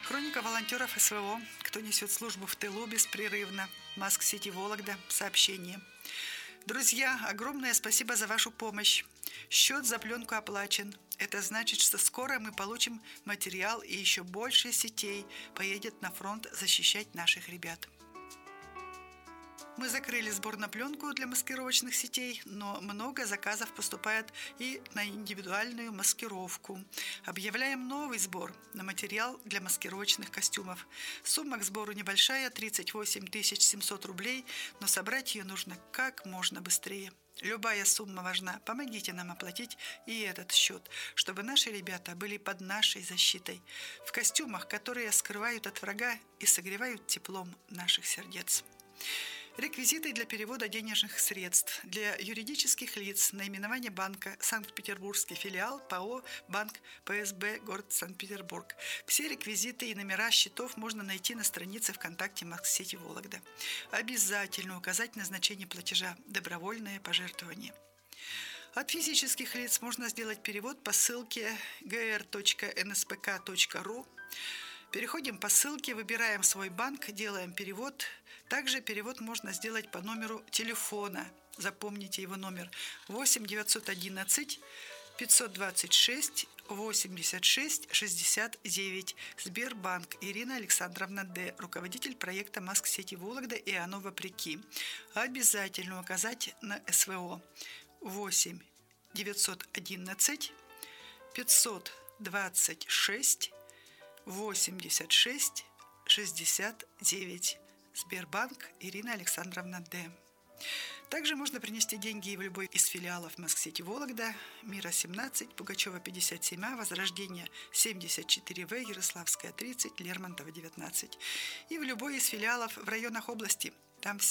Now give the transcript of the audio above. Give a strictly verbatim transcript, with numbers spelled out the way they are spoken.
Хроника волонтеров СВО, кто несет службу в тылу беспрерывно. Маск-Сити, Вологда. Сообщение. Друзья, огромное спасибо за вашу помощь. Счет за пленку оплачен. Это значит, что скоро мы получим материал, и еще больше сетей поедет на фронт защищать наших ребят. Мы закрыли сбор на пленку для маскировочных сетей, но много заказов поступает и на индивидуальную маскировку. Объявляем новый сбор на материал для маскировочных костюмов. Сумма к сбору небольшая, тридцать восемь тысяч семьсот рублей, но собрать ее нужно как можно быстрее. Любая сумма важна. Помогите нам оплатить и этот счет, чтобы наши ребята были под нашей защитой, в костюмах, которые скрывают от врага и согревают теплом наших сердец. Реквизиты для перевода денежных средств для юридических лиц, наименование банка, Санкт-Петербургский филиал ПАО «Банк ПСБ», город Санкт-Петербург. Все реквизиты и номера счетов можно найти на странице ВКонтакте Маск-Сити, Вологда. Обязательно указать назначение платежа «Добровольное пожертвование». От физических лиц можно сделать перевод по ссылке гэ эр точка эн эс пэ ка точка ру. Переходим по ссылке, выбираем свой банк, делаем перевод. Также перевод можно сделать по номеру телефона. Запомните его номер восемь девятьсот одиннадцать пятьсот двадцать шесть восемьдесят шесть шестьдесят девять. Сбербанк. Ирина Александровна Д., руководитель проекта Маск-Сити, Вологда, и оно вопреки. Обязательно указать на эс вэ о восемь девятьсот одиннадцать пятьсот двадцать шесть восемьдесят шесть шестьдесят девять. Сбербанк. Ирина Александровна Д. Также можно принести деньги в любой из филиалов Маск-Сити, Вологда, Мира семнадцать, Пугачева пятьдесят семь а, Возрождение семьдесят четыре вэ, Ярославская тридцать, Лермонтова девятнадцать. И в любой из филиалов в районах области. Там все